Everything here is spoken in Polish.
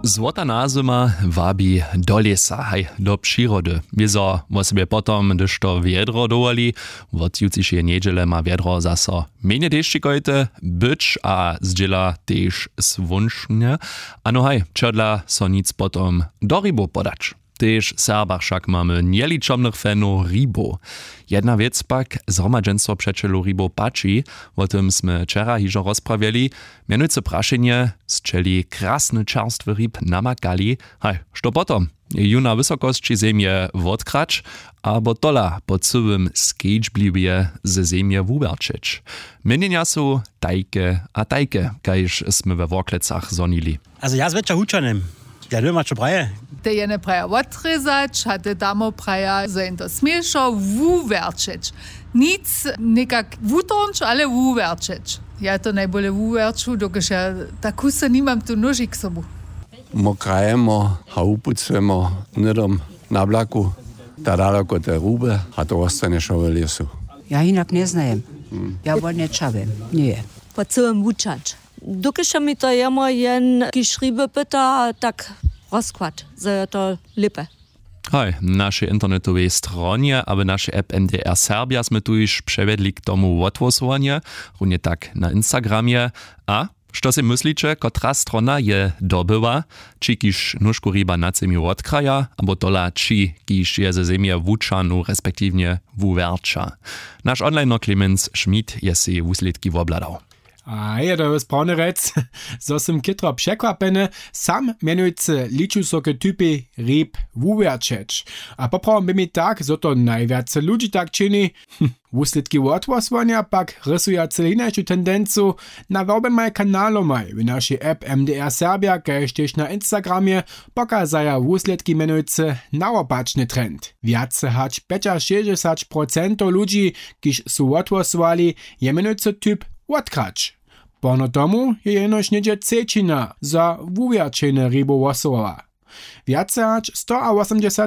Złota nazyma wabi do lesa, haj, do przyrody. Wiezo o sobie potom, gdyż to wiedro dowoli, od jutrzejszej niedziele ma wiedro zaso menie deszczykojte być, a zdziela też swunsznie. Ano haj, czodla so nic potom do rybo podać. Tež Serbach však mamy nieličomnych fanów rybo. Jedna vec pak zhromadženstvo přečelu rybo pači, o tym sme včera hižo rozprawiali, mianujúce prašenie zčeli krasny čerstwy ryb namakali. Haj, što potom? Ju na wysokości zemje wodkrać, abo tola po całym skagebliwie ze zemje wuberczyć. Mienienia są tajke a tajke, kajż sme we Worklecach zonili. Also ja, zwečer hučanem. Ja, du masz praje. Te jene praja odrezać, a te damo praja zain to smieszo wuwerczyć. Nic nekak wutrąć, ale wuwerczyć. Ja to najbolje wuwerču, dokiż ja taku se nimam tu noži k sobu. Mo krajemo, upucujemo nidom na blaku, da daleko te rube, a to ostane šo v lesu. Ja inak ne znajem. Ja bo ne čavem. Nie. Po całym wuczać. Dokiż mi to jemo jen kiszriby pyta, tak rozkład, że to lipe. Hej, nasze internetowej stronie, aby nasze app MDR Serbia sme tu już przewiedli k tomu odgłosowanie, równie tak na Instagramie. A što si myślicie, kotra strona je dobyła? Czy kiż nóżku ryba na zemi odkraja, albo tola czy kiż je ze zemie wuczanu, respektywnie wuwercza? Nasz online Clemens Schmidt je si wusledki wobladał. A je to správny rec, zo som kytro překvapený, sam menujúci liču soke typy ryb wuwerčeć. A popravom by mi tak, zo to najviac ľudí tak čini. Wusledki odgłosowania pak rysują celinaču tendencu na werbemaj kanalomaj w naszej app MDR Serbia, kaž tež na Instagramie pokazaja wusledki menujúci naopačny trend. Viace hać 65% ludzi, kiž su odgłosowali, je menujúci typ odkrać. Pono tomu je jenož niedzie cečina za wuwerčenie rybo wosowa. Viace hać 180